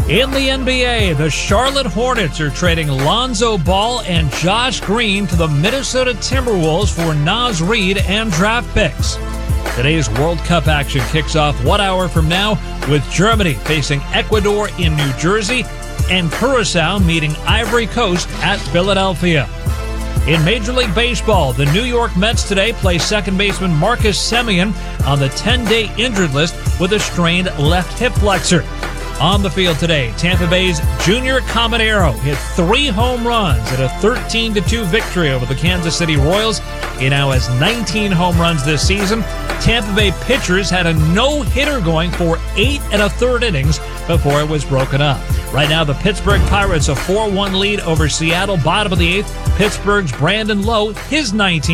In the NBA, the Charlotte Hornets are trading Lonzo Ball and Josh Green to the Minnesota Timberwolves for Naz Reid and draft picks. Today's World Cup action kicks off 1 hour from now with Germany facing Ecuador in New Jersey and Curacao meeting Ivory Coast at Philadelphia. In Major League Baseball, the New York Mets today play second baseman Marcus Semien on the 10-day injured list with a strained left hip flexor. On the field today, Tampa Bay's Junior Caminero hit 3 home runs in a 13-2 victory over the Kansas City Royals. He now has 19 home runs this season. Tampa Bay pitchers had a no-hitter going for 8 1/3 innings before it was broken up. Right now, the Pittsburgh Pirates a 4-1 lead over Seattle, bottom of the 8th. Pittsburgh's Brandon Lowe, his 19th